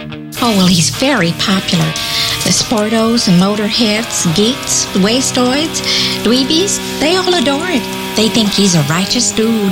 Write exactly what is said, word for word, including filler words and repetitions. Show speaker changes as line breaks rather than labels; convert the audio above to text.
Oh, well, he's very popular. The sportos and motorheads, geeks, wastoids, dweebies, they all adore it. They think he's a righteous dude.